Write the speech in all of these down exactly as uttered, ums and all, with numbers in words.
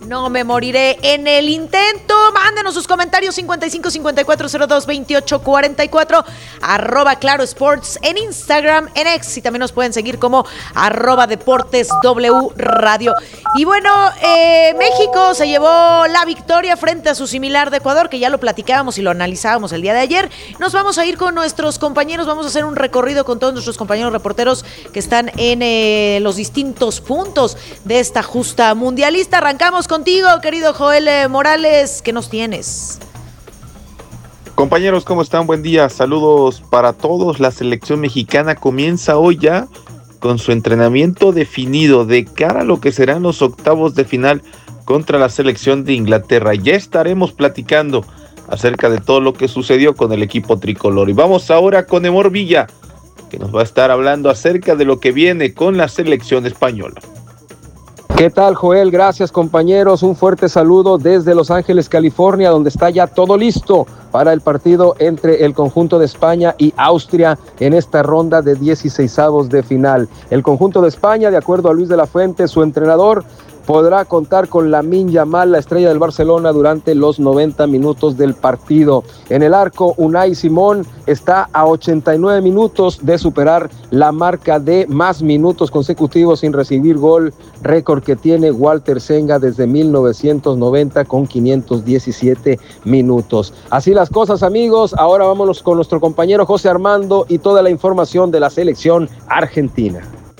No me moriré en el intento. Mándenos sus comentarios cincuenta y cinco cincuenta y cuatro cero dos veintiocho cuarenta y cuatro, arroba Claro Sports en Instagram, en X, y también nos pueden seguir como arroba Deportes W Radio. Y bueno, eh, México se llevó la victoria frente a su similar de Ecuador, que ya lo platicábamos y lo analizábamos el día de ayer. Nos vamos a ir con nuestros compañeros, vamos a hacer un recorrido con todos nuestros compañeros reporteros que están en eh, los distintos puntos de esta justa mundialista. Arrancamos contigo, querido Joel eh, Morales, ¿qué nos tienes? Compañeros, ¿cómo están? Buen día, saludos para todos. La selección mexicana comienza hoy ya con su entrenamiento definido de cara a lo que serán los octavos de final contra la selección de Inglaterra. Ya estaremos platicando acerca de todo lo que sucedió con el equipo tricolor. Y vamos ahora con Emor Villa, que nos va a estar hablando acerca de lo que viene con la selección española. ¿Qué tal, Joel? Gracias, compañeros. Un fuerte saludo desde Los Ángeles, California, donde está ya todo listo para el partido entre el conjunto de España y Austria en esta ronda de dieciseisavos de final. El conjunto de España, de acuerdo a Luis de la Fuente, su entrenador, podrá contar con Lamine Yamal, la estrella del Barcelona, durante los noventa minutos del partido. En el arco, Unai Simón está a ochenta y nueve minutos de superar la marca de más minutos consecutivos sin recibir gol, récord que tiene Walter Senga desde mil novecientos noventa con quinientos diecisiete minutos. Así las cosas, amigos. Ahora vámonos con nuestro compañero José Armando y toda la información de la selección argentina.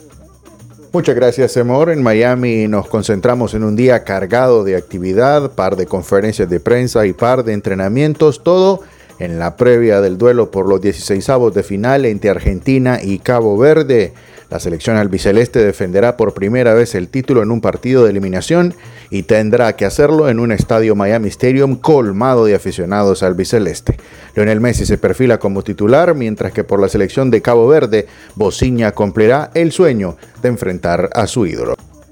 Muchas gracias, Emor. En Miami nos concentramos en un día cargado de actividad, par de conferencias de prensa y par de entrenamientos, todo en la previa del duelo por los dieciseisavos de final entre Argentina y Cabo Verde. La selección albiceleste defenderá por primera vez el título en un partido de eliminación y tendrá que hacerlo en un estadio Miami Stadium colmado de aficionados albiceleste. Lionel Messi se perfila como titular, mientras que por la selección de Cabo Verde, Bociña cumplirá el sueño de enfrentar a su ídolo.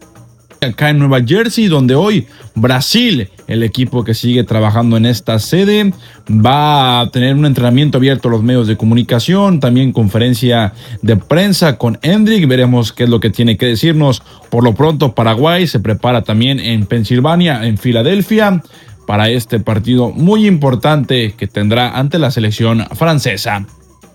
Acá en Nueva Jersey, donde hoy Brasil, el equipo que sigue trabajando en esta sede, va a tener un entrenamiento abierto a los medios de comunicación, también conferencia de prensa con Hendrick. Veremos qué es lo que tiene que decirnos. Por lo pronto, Paraguay se prepara también en Pensilvania, en Filadelfia, para este partido muy importante que tendrá ante la selección francesa.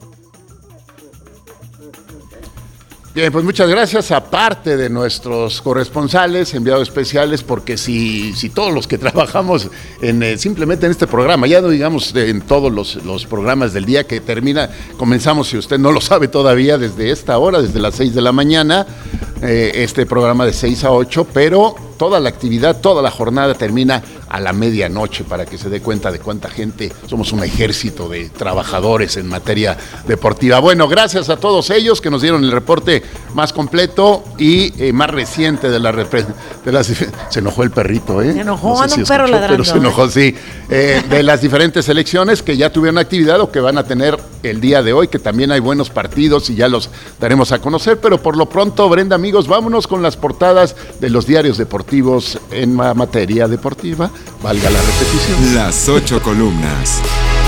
Bien, pues muchas gracias, aparte de nuestros corresponsales, enviados especiales, porque si, si todos los que trabajamos en, eh, simplemente en este programa, ya no digamos en todos los, los programas del día que termina, comenzamos, si usted no lo sabe todavía, desde esta hora, desde las seis de la mañana, eh, este programa de seis a ocho, pero toda la actividad, toda la jornada termina a la medianoche, para que se dé cuenta de cuánta gente, somos un ejército de trabajadores en materia deportiva. Bueno, gracias a todos ellos que nos dieron el reporte más completo y eh, más reciente de, la repre- de las... Se enojó el perrito, ¿eh? Se enojó, no sé anda si un perro escuchó, ladrando. pero se enojó, sí. Eh, de las diferentes selecciones que ya tuvieron actividad o que van a tener el día de hoy, que también hay buenos partidos y ya los daremos a conocer, pero por lo pronto, Brenda, amigos, vámonos con las portadas de los diarios deportivos en materia deportiva. Valga la repetición. Las ocho columnas.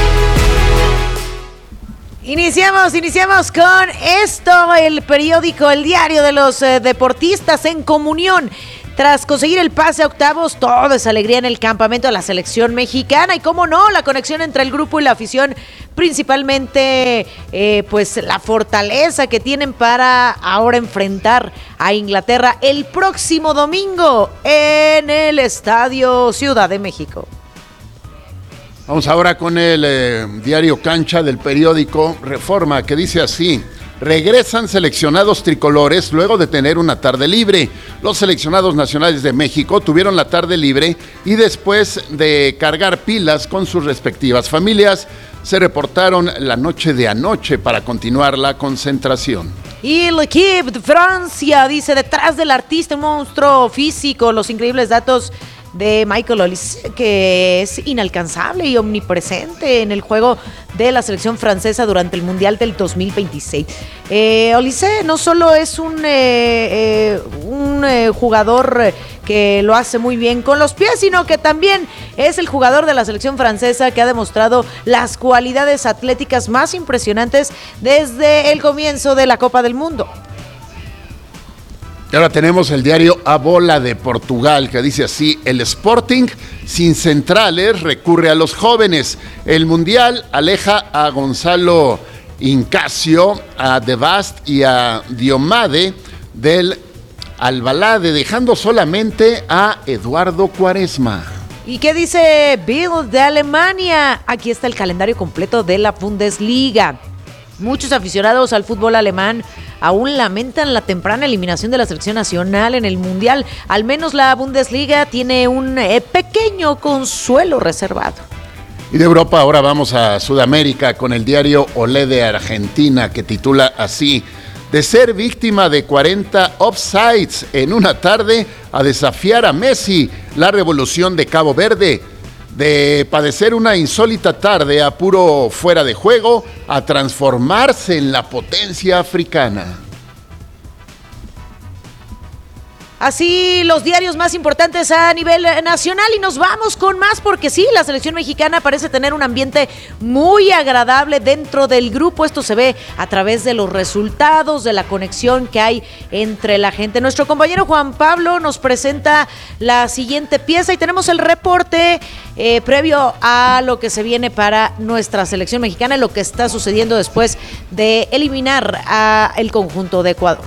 Iniciamos, iniciamos con esto, el periódico, el diario de los eh, deportistas en comunión. Tras conseguir el pase a octavos, todo es alegría en el campamento de la selección mexicana y, cómo no, la conexión entre el grupo y la afición, principalmente eh, pues la fortaleza que tienen para ahora enfrentar a Inglaterra el próximo domingo en el Estadio Ciudad de México. Vamos ahora con el eh, diario Cancha del periódico Reforma, que dice así: regresan seleccionados tricolores luego de tener una tarde libre. Los seleccionados nacionales de México tuvieron la tarde libre y después de cargar pilas con sus respectivas familias, se reportaron la noche de anoche para continuar la concentración. Y el equipo de Francia dice: detrás del artista, un monstruo físico, los increíbles datos de Michael Olise, que es inalcanzable y omnipresente en el juego de la selección francesa durante el Mundial del dos mil veintiséis. Eh, Olise no solo es un, eh, eh, un eh, jugador que lo hace muy bien con los pies, sino que también es el jugador de la selección francesa que ha demostrado las cualidades atléticas más impresionantes desde el comienzo de la Copa del Mundo. Y ahora tenemos el diario A Bola de Portugal, que dice así: el Sporting, sin centrales, recurre a los jóvenes. El Mundial aleja a Gonzalo Incasio, a De Bast y a Diomade del Albalade, dejando solamente a Eduardo Quaresma. ¿Y qué dice Bild de Alemania? Aquí está el calendario completo de la Bundesliga. Muchos aficionados al fútbol alemán aún lamentan la temprana eliminación de la selección nacional en el Mundial. Al menos la Bundesliga tiene un eh, pequeño consuelo reservado. Y de Europa ahora vamos a Sudamérica con el diario Olé de Argentina, que titula así: de ser víctima de cuarenta offsides en una tarde a desafiar a Messi, la revolución de Cabo Verde. De padecer una insólita tarde a puro fuera de juego, a transformarse en la potencia africana. Así los diarios más importantes a nivel nacional, y nos vamos con más porque sí, la selección mexicana parece tener un ambiente muy agradable dentro del grupo. Esto se ve a través de los resultados, de la conexión que hay entre la gente. Nuestro compañero Juan Pablo nos presenta la siguiente pieza y tenemos el reporte eh, previo a lo que se viene para nuestra selección mexicana y lo que está sucediendo después de eliminar al conjunto de Ecuador.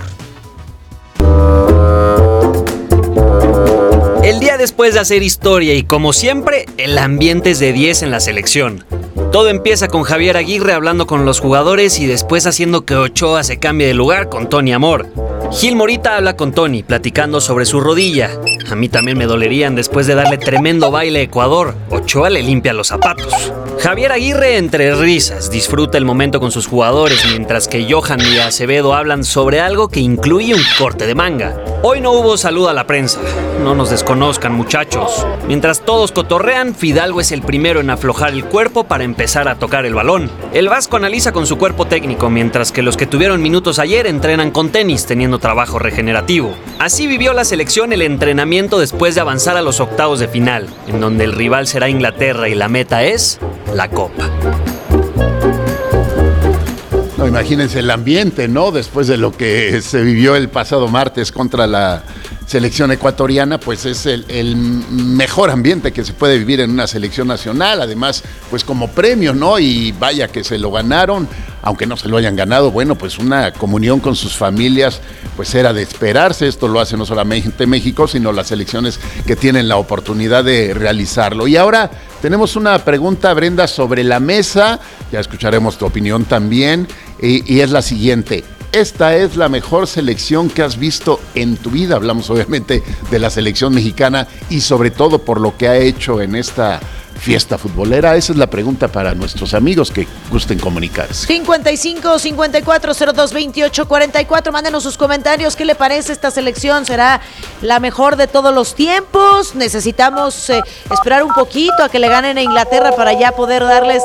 El día después de hacer historia y como siempre, el ambiente es de diez en la selección. Todo empieza con Javier Aguirre hablando con los jugadores y después haciendo que Ochoa se cambie de lugar con Tony Amor. Gil Morita habla con Tony, platicando sobre su rodilla. A mí también me dolerían después de darle tremendo baile a Ecuador. Ochoa le limpia los zapatos. Javier Aguirre, entre risas, disfruta el momento con sus jugadores, mientras que Johan y Acevedo hablan sobre algo que incluye un corte de manga. Hoy no hubo saludo a la prensa. No nos desconozcan, muchachos. Mientras todos cotorrean, Fidalgo es el primero en aflojar el cuerpo para empezar a tocar el balón. El vasco analiza con su cuerpo técnico, mientras que los que tuvieron minutos ayer entrenan con tenis, teniendo trabajo regenerativo. Así vivió la selección el entrenamiento después de avanzar a los octavos de final, en donde el rival será Inglaterra y la meta es la Copa. No, imagínense el ambiente, ¿no? Después de lo que se vivió el pasado martes contra la selección ecuatoriana, pues es el, el mejor ambiente que se puede vivir en una selección nacional, además, pues como premio, ¿no? Y vaya que se lo ganaron, aunque no se lo hayan ganado, bueno, pues una comunión con sus familias, pues era de esperarse. Esto lo hace no solamente México, sino las selecciones que tienen la oportunidad de realizarlo. Y ahora tenemos una pregunta, Brenda, sobre la mesa, ya escucharemos tu opinión también, y, y es la siguiente: ¿esta es la mejor selección que has visto en tu vida? Hablamos obviamente de la selección mexicana y sobre todo por lo que ha hecho en esta fiesta futbolera. Esa es la pregunta para nuestros amigos que gusten comunicarse. cincuenta y cinco, cincuenta y cuatro, cero dos, veintiocho, cuarenta y cuatro. Mándenos sus comentarios. ¿Qué le parece esta selección? ¿Será la mejor de todos los tiempos? Necesitamos eh, esperar un poquito a que le ganen a Inglaterra para ya poder darles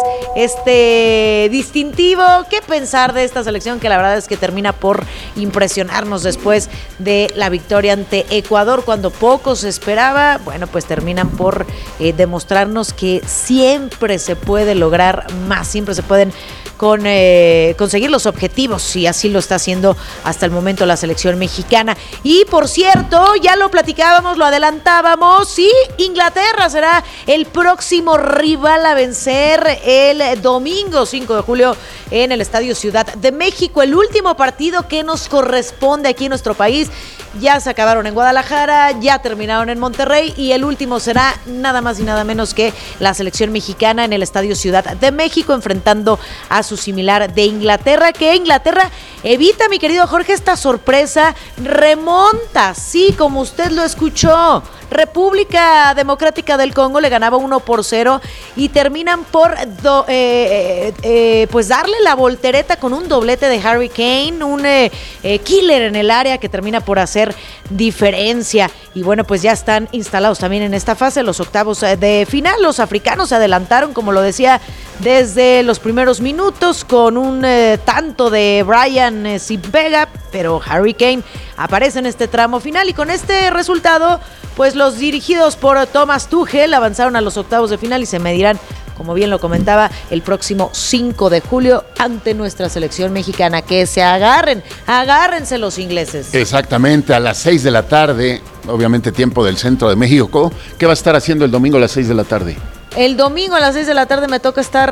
este distintivo. ¿Qué pensar de esta selección que la verdad es que termina por impresionarnos después de la victoria ante Ecuador cuando poco se esperaba? Bueno, pues terminan por eh, demostrarnos que siempre se puede lograr más, siempre se pueden con, eh, conseguir los objetivos, y así lo está haciendo hasta el momento la selección mexicana. Y por cierto, ya lo platicábamos, lo adelantábamos, y Inglaterra será el próximo rival a vencer el domingo cinco de julio en el Estadio Ciudad de México, el último partido que nos corresponde aquí en nuestro país. Ya se acabaron en Guadalajara, ya terminaron en Monterrey, y el último será nada más y nada menos que la selección mexicana en el Estadio Ciudad de México, enfrentando a su similar de Inglaterra, que Inglaterra evita, mi querido Jorge, esta sorpresa, remonta, sí, como usted lo escuchó. República Democrática del Congo le ganaba uno por cero y terminan por do, eh, eh, pues darle la voltereta con un doblete de Harry Kane, un eh, eh, killer en el área que termina por hacer diferencia. Y bueno, pues ya están instalados también en esta fase los octavos de final. Los africanos se adelantaron, como lo decía, desde los primeros minutos con un eh, tanto de Brian eh, Zipega, pero Harry Kane aparece en este tramo final, y con este resultado, pues los dirigidos por Thomas Tuchel avanzaron a los octavos de final y se medirán como bien lo comentaba, el próximo cinco de julio ante nuestra selección mexicana. Que se agarren, agárrense los ingleses. Exactamente, a las seis de la tarde, obviamente tiempo del centro de México. ¿Qué va a estar haciendo el domingo a las seis de la tarde? El domingo a las seis de la tarde me toca estar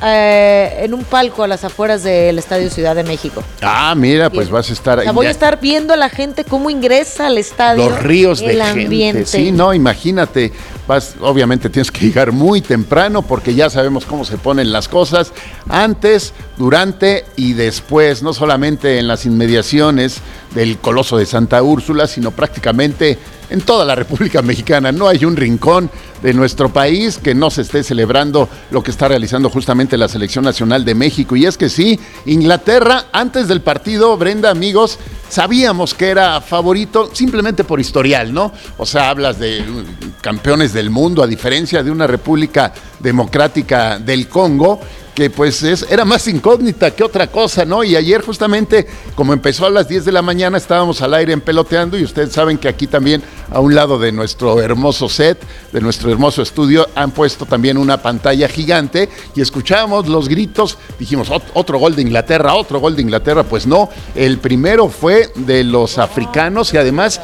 eh, en un palco a las afueras del Estadio Ciudad de México. Ah, mira, pues vas a estar ahí. O sea, voy a estar viendo a la gente cómo ingresa al estadio. Los ríos de el gente. ambiente. Sí, no, imagínate. Vas, obviamente tienes que llegar muy temprano porque ya sabemos cómo se ponen las cosas antes, durante y después, no solamente en las inmediaciones del Coloso de Santa Úrsula, sino prácticamente en toda la República Mexicana. No hay un rincón de nuestro país que no se esté celebrando lo que está realizando justamente la Selección Nacional de México. Y es que sí, Inglaterra, antes del partido, Brenda, amigos, sabíamos que era favorito simplemente por historial, ¿no? O sea, hablas de campeones del mundo, a diferencia de una República Democrática del Congo, que pues es, era más incógnita que otra cosa, ¿no? Y ayer justamente, como empezó a las diez de la mañana, estábamos al aire en Peloteando, y ustedes saben que aquí también, a un lado de nuestro hermoso set, de nuestro hermoso estudio, han puesto también una pantalla gigante, y escuchábamos los gritos, dijimos, otro gol de Inglaterra, otro gol de Inglaterra. Pues no, el primero fue de los africanos, y además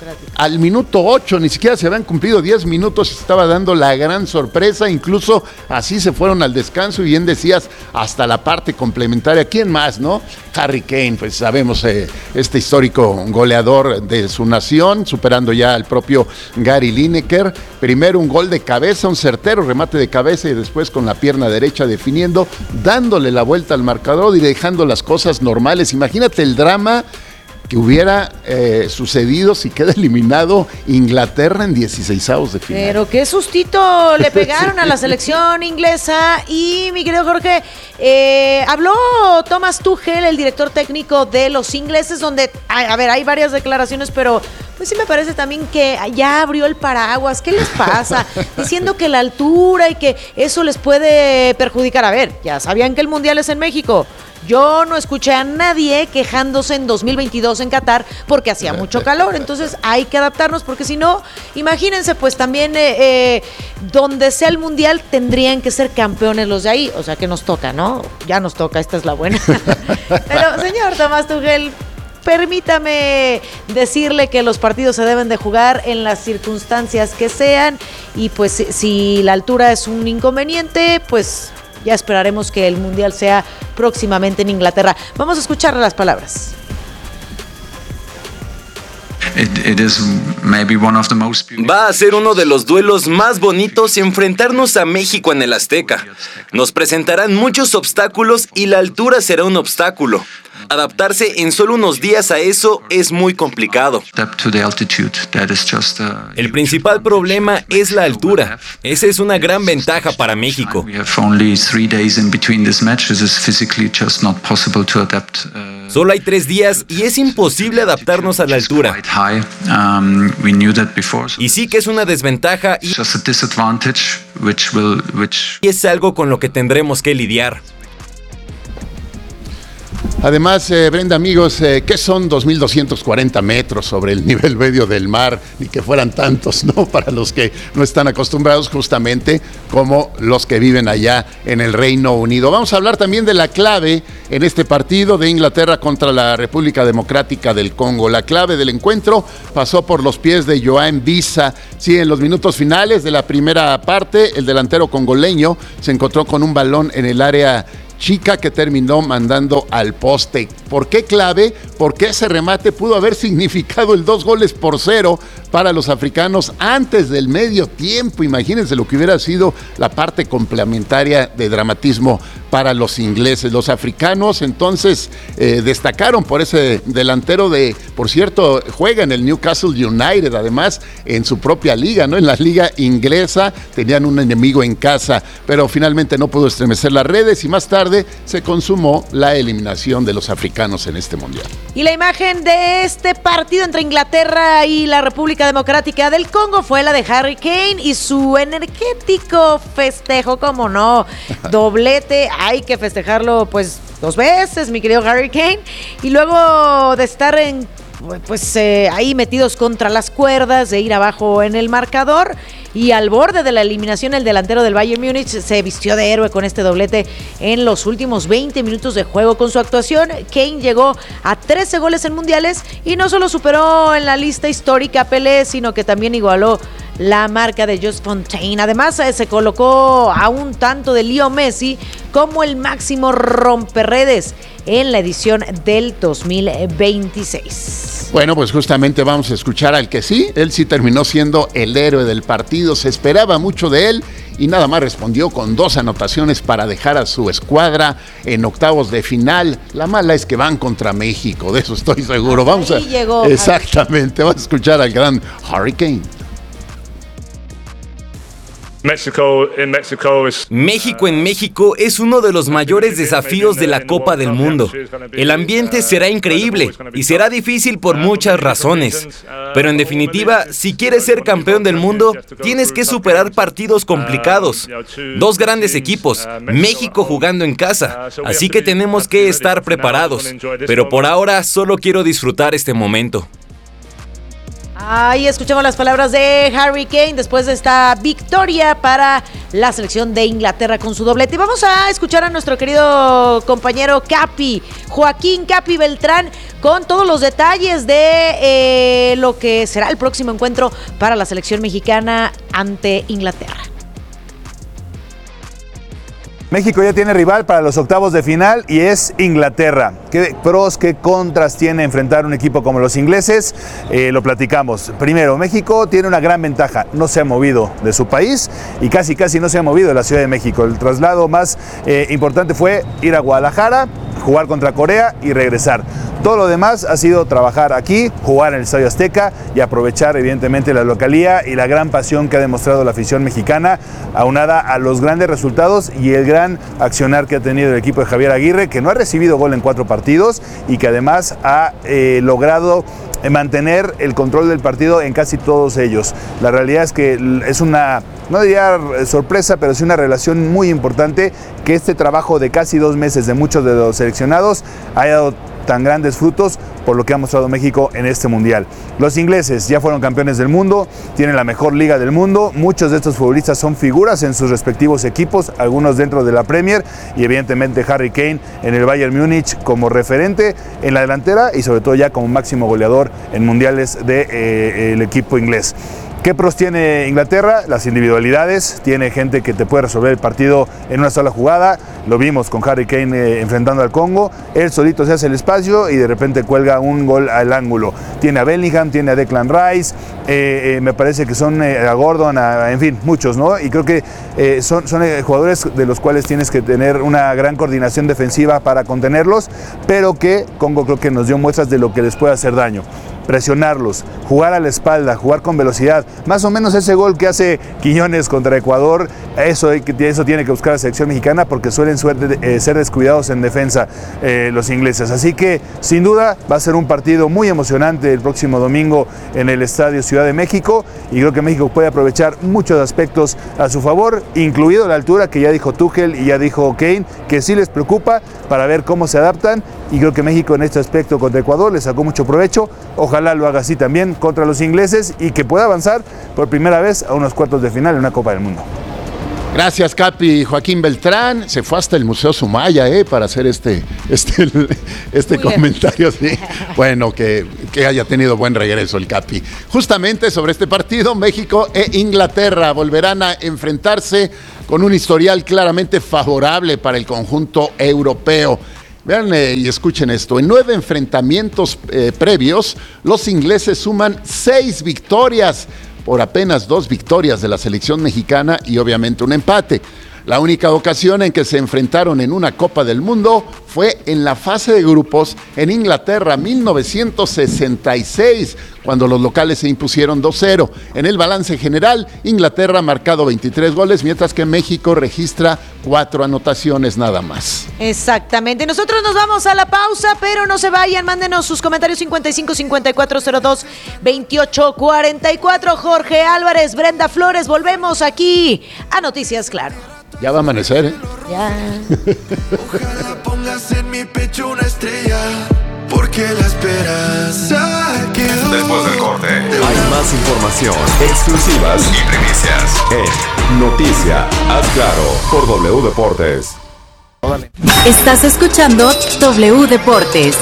al minuto ocho, ni siquiera se habían cumplido diez minutos, estaba dando la gran sorpresa, incluso así se fueron al descanso, y bien decías, hasta la parte complementaria. ¿Quién más, no? Harry Kane, pues sabemos, eh, este histórico goleador de su nación, superando ya al propio Gary Lineker. Primero un gol de cabeza, un certero remate de cabeza, y después con la pierna derecha definiendo, dándole la vuelta al marcador y dejando las cosas normales. Imagínate el drama que hubiera eh, sucedido si queda eliminado Inglaterra en dieciseisavos de final. Pero qué sustito le pegaron sí. a la selección inglesa. Y mi querido Jorge, eh, habló Thomas Tuchel, el director técnico de los ingleses, donde, a, a ver, hay varias declaraciones, pero pues sí me parece también que ya abrió el paraguas. ¿Qué les pasa? Diciendo que la altura y que eso les puede perjudicar. A ver, ya sabían que el Mundial es en México. Yo no escuché a nadie quejándose en dos mil veintidós en Qatar porque hacía mucho calor. Entonces hay que adaptarnos, porque si no, imagínense, pues también eh, eh, donde sea el Mundial tendrían que ser campeones los de ahí. O sea que nos toca, ¿no? Ya nos toca, esta es la buena. Pero señor Thomas Tuchel, permítame decirle que los partidos se deben de jugar en las circunstancias que sean, y pues si la altura es un inconveniente, pues ya esperaremos que el Mundial sea próximamente en Inglaterra. Vamos a escuchar las palabras. Va a ser uno de los duelos más bonitos enfrentarnos a México en el Azteca. Nos presentarán muchos obstáculos y la altura será un obstáculo. Adaptarse en solo unos días a eso es muy complicado. El principal problema es la altura. Esa es una gran ventaja para México. Solo hay tres días y es imposible adaptarnos a la altura. Y sí que es una desventaja y es algo con lo que tendremos que lidiar. Además, eh, Brenda, amigos, eh, ¿qué son dos mil doscientos cuarenta metros sobre el nivel medio del mar? Ni que fueran tantos, ¿no? Para los que no están acostumbrados, justamente como los que viven allá en el Reino Unido. Vamos a hablar también de la clave en este partido de Inglaterra contra la República Democrática del Congo. La clave del encuentro pasó por los pies de Yoane Wissa. Sí, en los minutos finales de la primera parte, el delantero congoleño se encontró con un balón en el área chica que terminó mandando al poste. ¿Por qué clave? Porque ese remate pudo haber significado el dos goles por cero para los africanos antes del medio tiempo. Imagínense lo que hubiera sido la parte complementaria de dramatismo para los ingleses. Los africanos entonces eh, destacaron por ese delantero de, por cierto, juega en el Newcastle United, además en su propia liga, ¿no? En la liga inglesa tenían un enemigo en casa, pero finalmente no pudo estremecer las redes y más tarde se consumó la eliminación de los africanos en este mundial. Y la imagen de este partido entre Inglaterra y la República Democrática del Congo fue la de Harry Kane y su energético festejo, como no, doblete, hay que festejarlo pues dos veces, mi querido Harry Kane, y luego de estar en pues eh, ahí metidos contra las cuerdas, de ir abajo en el marcador, y al borde de la eliminación el delantero del Bayern Múnich se vistió de héroe con este doblete en los últimos veinte minutos de juego. Con su actuación, Kane llegó a trece goles en mundiales y no solo superó en la lista histórica a Pelé, sino que también igualó la marca de Just Fontaine. Además, eh, se colocó a un tanto de Leo Messi como el máximo romperredes en la edición del dos mil veintiséis. Bueno, pues justamente vamos a escuchar al que sí, él sí terminó siendo el héroe del partido, se esperaba mucho de él y nada más respondió con dos anotaciones para dejar a su escuadra en octavos de final. La mala es que van contra México, de eso estoy seguro. Vamos a... Ahí llegó Exactamente, vamos a escuchar al gran Harry Kane. México en México, es... México en México es uno de los mayores desafíos de la Copa del Mundo. El ambiente será increíble y será difícil por muchas razones. Pero en definitiva, si quieres ser campeón del mundo, tienes que superar partidos complicados. Dos grandes equipos, México jugando en casa, así que tenemos que estar preparados. Pero por ahora solo quiero disfrutar este momento. Ahí escuchamos las palabras de Harry Kane después de esta victoria para la selección de Inglaterra con su doblete. Y vamos a escuchar a nuestro querido compañero Capi, Joaquín Capi Beltrán, con todos los detalles de eh, lo que será el próximo encuentro para la selección mexicana ante Inglaterra. México ya tiene rival para los octavos de final y es Inglaterra. ¿Qué pros, qué contras tiene enfrentar un equipo como los ingleses? Eh, lo platicamos. Primero, México tiene una gran ventaja. No se ha movido de su país y casi casi no se ha movido de la Ciudad de México. El traslado más eh, importante fue ir a Guadalajara, jugar contra Corea y regresar. Todo lo demás ha sido trabajar aquí, jugar en el Estadio Azteca y aprovechar evidentemente la localía y la gran pasión que ha demostrado la afición mexicana, aunada a los grandes resultados y el gran accionar que ha tenido el equipo de Javier Aguirre, que no ha recibido gol en cuatro partidos y que además ha eh, logrado mantener el control del partido en casi todos ellos. La realidad es que es una, no diría sorpresa, pero sí una relación muy importante que este trabajo de casi dos meses de muchos de los seleccionados haya dado tan grandes frutos por lo que ha mostrado México en este mundial. Los ingleses ya fueron campeones del mundo, tienen la mejor liga del mundo, muchos de estos futbolistas son figuras en sus respectivos equipos, algunos dentro de la Premier y evidentemente Harry Kane en el Bayern Múnich como referente en la delantera y sobre todo ya como máximo goleador en mundiales del de, eh, equipo inglés. ¿Qué pros tiene Inglaterra? Las individualidades, tiene gente que te puede resolver el partido en una sola jugada, lo vimos con Harry Kane eh, enfrentando al Congo, él solito se hace el espacio y de repente cuelga un gol al ángulo. Tiene a Bellingham, tiene a Declan Rice, eh, eh, me parece que son eh, a Gordon, a, en fin, muchos, ¿no? Y creo que eh, son, son eh, jugadores de los cuales tienes que tener una gran coordinación defensiva para contenerlos, pero que Congo creo que nos dio muestras de lo que les puede hacer daño. Presionarlos, jugar a la espalda, jugar con velocidad, más o menos ese gol que hace Quiñones contra Ecuador, eso, eso tiene que buscar la selección mexicana porque suelen eh, ser descuidados en defensa eh, los ingleses. Así que sin duda va a ser un partido muy emocionante el próximo domingo en el Estadio Ciudad de México y creo que México puede aprovechar muchos aspectos a su favor, incluido la altura que ya dijo Tuchel y ya dijo Kane, que sí les preocupa para ver cómo se adaptan y creo que México en este aspecto contra Ecuador le sacó mucho provecho. Ojalá lo haga así también contra los ingleses y que pueda avanzar por primera vez a unos cuartos de final en una Copa del Mundo. Gracias, Capi. Joaquín Beltrán se fue hasta el Museo Sumaya eh, para hacer este, este, este comentario. Sí. Bueno, que, que haya tenido buen regreso el Capi. Justamente sobre este partido, México e Inglaterra volverán a enfrentarse con un historial claramente favorable para el conjunto europeo. Vean eh, y escuchen esto, en nueve enfrentamientos eh, previos, los ingleses suman seis victorias por apenas dos victorias de la selección mexicana y obviamente un empate. La única ocasión en que se enfrentaron en una Copa del Mundo fue en la fase de grupos en Inglaterra, mil novecientos sesenta y seis, cuando los locales se impusieron dos cero. En el balance general, Inglaterra ha marcado veintitrés goles, mientras que México registra cuatro anotaciones nada más. Exactamente. Nosotros nos vamos a la pausa, pero no se vayan. Mándenos sus comentarios cincuenta y cinco cincuenta y cuatro cero dos veintiocho cuarenta y cuatro. Jorge Álvarez, Brenda Flores, volvemos aquí a Noticias Claro. Ya va a amanecer, ¿eh? Ya. Ojalá pongas en mi pecho una estrella, porque qué la esperas? Después del corte, hay más información, exclusivas y primicias en Noticia, haz claro, por W Deportes. Estás escuchando W Deportes.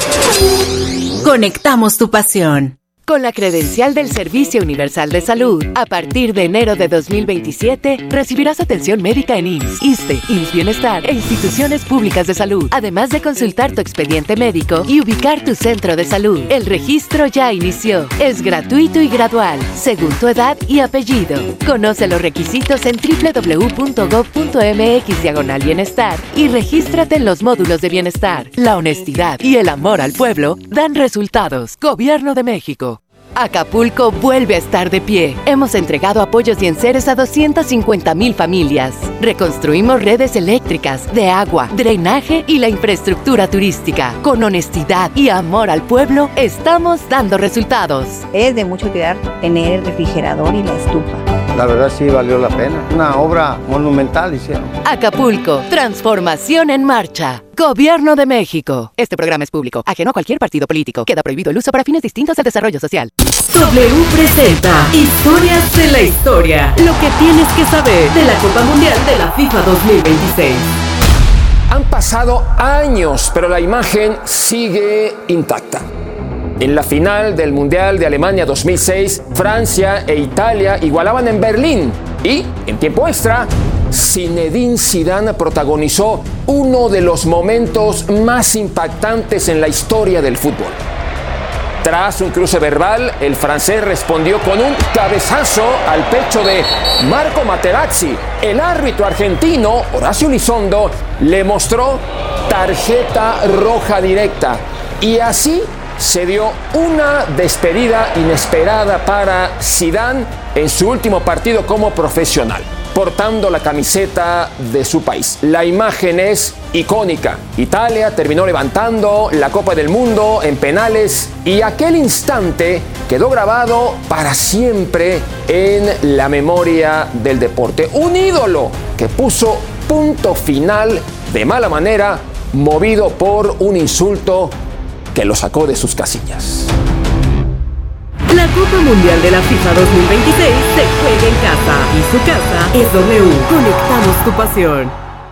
Conectamos tu pasión. Con la credencial del Servicio Universal de Salud, a partir de enero de dos mil veintisiete, recibirás atención médica en I M S S, ISSSTE, I M S S Bienestar e instituciones públicas de salud, además de consultar tu expediente médico y ubicar tu centro de salud. El registro ya inició. Es gratuito y gradual, según tu edad y apellido. Conoce los requisitos en doble u doble u doble u punto gob punto eme equis diagonal bienestar y regístrate en los módulos de bienestar. La honestidad y el amor al pueblo dan resultados. Gobierno de México. Acapulco vuelve a estar de pie. Hemos entregado apoyos y enseres a doscientas cincuenta mil familias. Reconstruimos redes eléctricas, de agua, drenaje y la infraestructura turística. Con honestidad y amor al pueblo, estamos dando resultados. Es de mucho cuidar tener el refrigerador y la estufa. La verdad sí valió la pena. Una obra monumental hicieron. Acapulco, transformación en marcha. Gobierno de México. Este programa es público, ajeno a cualquier partido político. Queda prohibido el uso para fines distintos del desarrollo social. W presenta Historias de la Historia. Lo que tienes que saber de la Copa Mundial de la FIFA dos mil veintiséis. Han pasado años, pero la imagen sigue intacta. En la final del Mundial de Alemania dos mil seis, Francia e Italia igualaban en Berlín. Y, en tiempo extra, Zinedine Zidane protagonizó uno de los momentos más impactantes en la historia del fútbol. Tras un cruce verbal, el francés respondió con un cabezazo al pecho de Marco Materazzi. El árbitro argentino, Horacio Elizondo, le mostró tarjeta roja directa. Y así se dio una despedida inesperada para Zidane en su último partido como profesional, portando la camiseta de su país. La imagen es icónica. Italia terminó levantando la Copa del Mundo en penales y aquel instante quedó grabado para siempre en la memoria del deporte. Un ídolo que puso punto final de mala manera, movido por un insulto que lo sacó de sus casillas. La Copa Mundial de la FIFA dos mil veintiséis se juega en casa y su casa es W. Conectamos tu pasión.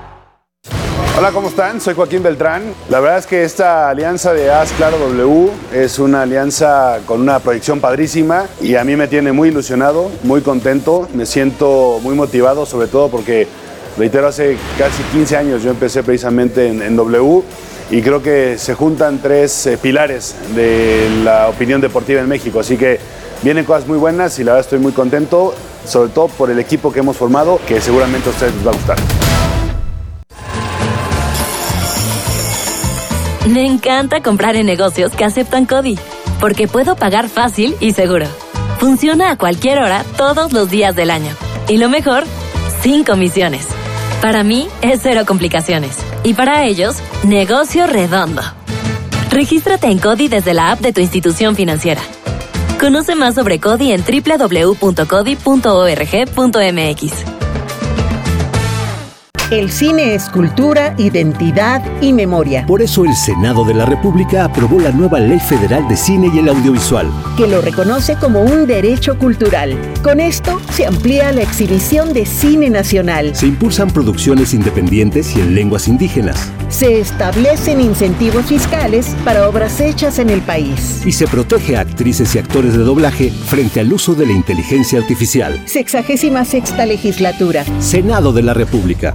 Hola, ¿cómo están? Soy Joaquín Beltrán. La verdad es que esta alianza de Haz Claro W es una alianza con una proyección padrísima y a mí me tiene muy ilusionado, muy contento, me siento muy motivado, sobre todo porque, reitero, hace casi quince años yo empecé precisamente en, en W. Y creo que se juntan tres eh, pilares de la opinión deportiva en México. Así que vienen cosas muy buenas y la verdad estoy muy contento, sobre todo por el equipo que hemos formado, que seguramente a ustedes les va a gustar. Me encanta comprar en negocios que aceptan CODI, porque puedo pagar fácil y seguro. Funciona a cualquier hora, todos los días del año. Y lo mejor, sin comisiones. Para mí es cero complicaciones. Y para ellos, negocio redondo. Regístrate en CODI desde la app de tu institución financiera. Conoce más sobre CODI en doble u doble u doble u punto codi punto org punto mx. El cine es cultura, identidad y memoria. Por eso el Senado de la República aprobó la nueva Ley Federal de Cine y el Audiovisual, que lo reconoce como un derecho cultural. Con esto se amplía la exhibición de cine nacional. Se impulsan producciones independientes y en lenguas indígenas. Se establecen incentivos fiscales para obras hechas en el país. Y se protege a actrices y actores de doblaje frente al uso de la inteligencia artificial. Sexagésima sexta legislatura. Senado de la República.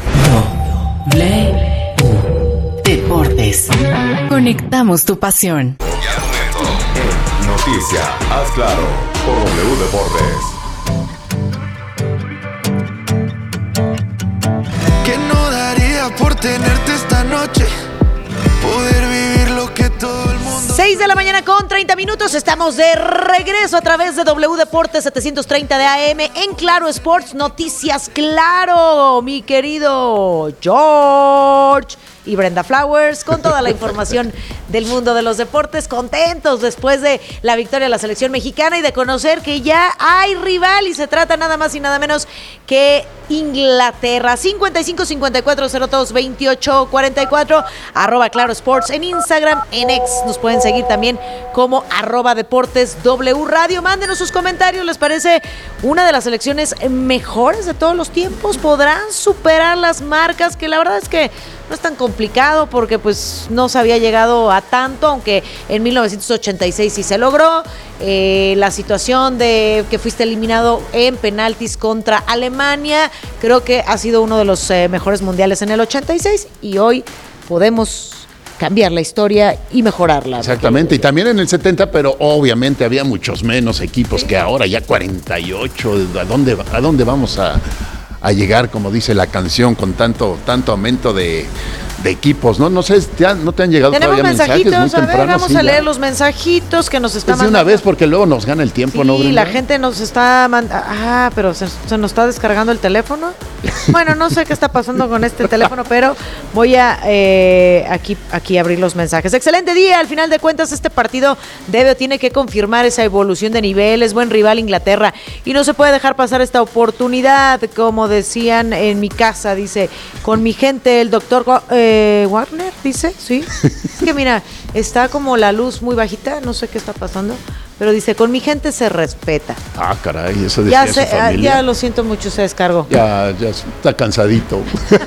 W Deportes. Conectamos tu pasión. Noticia, haz claro, por W Deportes. ¿Qué no daría por tenerte esta noche? Poder vivir lo que todo el mundo... seis de la mañana con treinta minutos. Estamos de regreso a través de W Deportes setecientos treinta de A M en Claro Sports. Noticias Claro, mi querido George y Brenda Flowers, con toda la información del mundo de los deportes, contentos después de la victoria de la selección mexicana y de conocer que ya hay rival y se trata nada más y nada menos que Inglaterra. Cincuenta y cinco, cincuenta y cuatro, cero dos, veintiocho, cuarenta y cuatro, arroba Claro Sports en Instagram, en X nos pueden seguir también como arroba Deportes W Radio. Mándenos sus comentarios, ¿les parece una de las selecciones mejores de todos los tiempos? ¿Podrán superar las marcas? Que la verdad es que no es tan complicado porque pues no se había llegado a tanto, aunque en mil novecientos ochenta y seis sí se logró. Eh, la situación de que fuiste eliminado en penaltis contra Alemania, creo que ha sido uno de los eh, mejores mundiales en el ochenta y seis y hoy podemos cambiar la historia y mejorarla. Exactamente, y también en el setenta, pero obviamente había muchos menos equipos que ahora, ya cuarenta y ocho. ¿A dónde, a dónde vamos a, a llegar, como dice la canción, con tanto, tanto aumento de, de equipos? No, no sé, ¿te han, ¿no te han llegado Tenemos todavía mensajitos, mensajes muy a ver, temprano? vamos Sí, a leer ya. los mensajitos que nos están Es de mandando. una vez, porque luego nos gana el tiempo, Sí, ¿no, Brenda? la gente nos está mandando. Ah, pero se, se nos está descargando el teléfono. Bueno, no sé qué está pasando con este teléfono, pero voy a eh, aquí, aquí abrir los mensajes. Excelente día. Al final de cuentas, este partido debe o tiene que confirmar esa evolución de niveles. Buen rival Inglaterra y no se puede dejar pasar esta oportunidad. Como decían en mi casa, dice, con mi gente, el doctor eh, Warner, dice, sí. Es que mira, está como la luz muy bajita, no sé qué está pasando. Pero dice, con mi gente se respeta. Ah, caray, eso decía Ya, se, su familia. ya lo siento mucho, se descargó. Ya, ya está cansadito.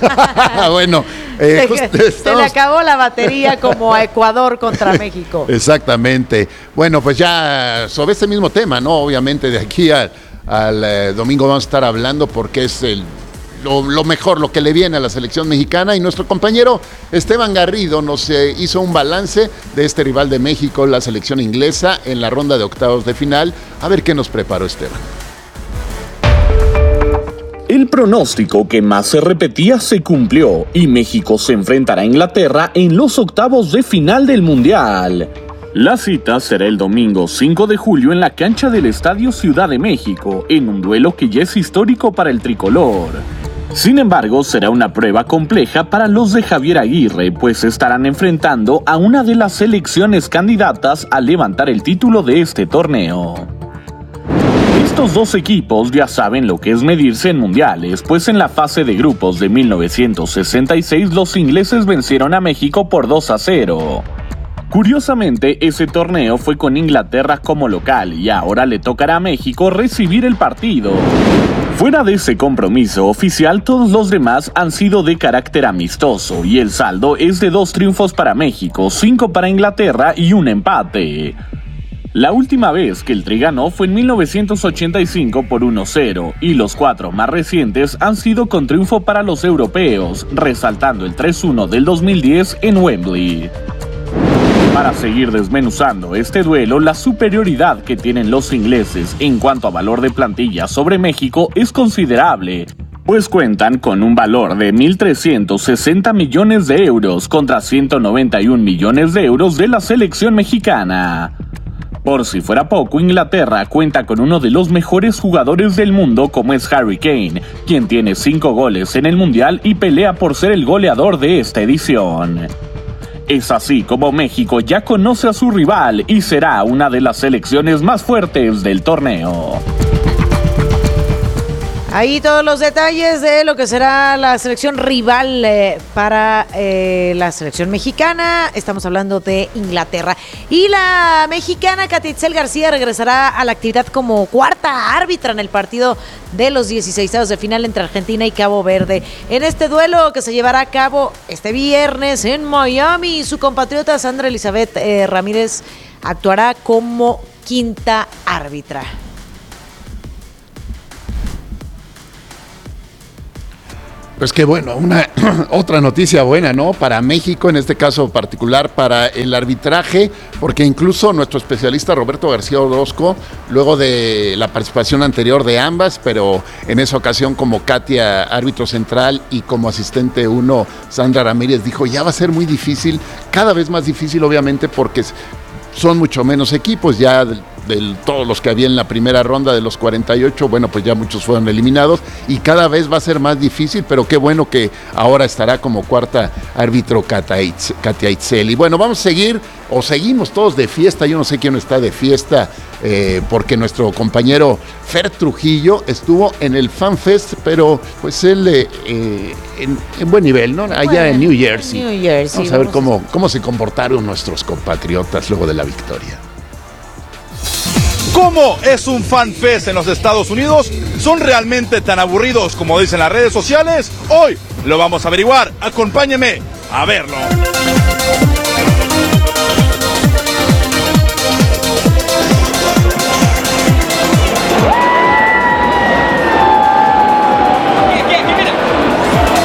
Bueno, eh, se, justo se estamos- le acabó la batería como a Ecuador contra México. Exactamente. Bueno, pues ya sobre este mismo tema, ¿no? Obviamente de aquí al, al eh, domingo vamos a estar hablando porque es el, lo, lo mejor, lo que le viene a la selección mexicana, y nuestro compañero Esteban Garrido nos eh, hizo un balance de este rival de México, la selección inglesa, en la ronda de octavos de final. A ver qué nos preparó Esteban. El pronóstico que más se repetía se cumplió y México se enfrentará a Inglaterra en los octavos de final del Mundial. La cita será el domingo cinco de julio en la cancha del Estadio Ciudad de México, en un duelo que ya es histórico para el tricolor. Sin embargo, será una prueba compleja para los de Javier Aguirre, pues estarán enfrentando a una de las selecciones candidatas a levantar el título de este torneo. Estos dos equipos ya saben lo que es medirse en mundiales, pues en la fase de grupos de mil novecientos sesenta y seis los ingleses vencieron a México por dos a cero. Curiosamente, ese torneo fue con Inglaterra como local y ahora le tocará a México recibir el partido. Fuera de ese compromiso oficial, todos los demás han sido de carácter amistoso y el saldo es de dos triunfos para México, cinco para Inglaterra y un empate. La última vez que el Tri ganó fue en mil novecientos ochenta y cinco por uno cero y los cuatro más recientes han sido con triunfo para los europeos, resaltando el tres uno del dos mil diez en Wembley. Para seguir desmenuzando este duelo, la superioridad que tienen los ingleses en cuanto a valor de plantilla sobre México es considerable, pues cuentan con un valor de mil trescientos sesenta millones de euros contra ciento noventa y un millones de euros de la selección mexicana. Por si fuera poco, Inglaterra cuenta con uno de los mejores jugadores del mundo como es Harry Kane, quien tiene cinco goles en el Mundial y pelea por ser el goleador de esta edición. Es así como México ya conoce a su rival y será una de las selecciones más fuertes del torneo. Ahí todos los detalles de lo que será la selección rival eh, para eh, la selección mexicana. Estamos hablando de Inglaterra. Y la mexicana Katia Itzel García regresará a la actividad como cuarta árbitra en el partido de los dieciseisavos de final entre Argentina y Cabo Verde. En este duelo que se llevará a cabo este viernes en Miami, su compatriota Sandra Elizabeth eh, Ramírez actuará como quinta árbitra. Pues qué bueno, una otra noticia buena, ¿no? Para México, en este caso particular, para el arbitraje, porque incluso nuestro especialista Roberto García Orozco, luego de la participación anterior de ambas, pero en esa ocasión como Katia, árbitro central, y como asistente uno, Sandra Ramírez, dijo, ya va a ser muy difícil, cada vez más difícil, obviamente, porque son mucho menos equipos, ya de todos los que había en la primera ronda de los cuarenta y ocho, bueno, pues ya muchos fueron eliminados y cada vez va a ser más difícil, pero qué bueno que ahora estará como cuarta árbitro Katia Itzel. Y bueno, vamos a seguir, o seguimos todos de fiesta, yo no sé quién está de fiesta, eh, porque nuestro compañero Fer Trujillo estuvo en el Fan Fest, pero pues él eh, eh, en, en buen nivel, ¿no? Allá bueno, en New Jersey. New Jersey. Vamos a ver cómo, cómo se comportaron nuestros compatriotas luego de la victoria. ¿Cómo es un Fan Fest en los Estados Unidos? ¿Son realmente tan aburridos como dicen las redes sociales? Hoy lo vamos a averiguar. Acompáñeme a verlo.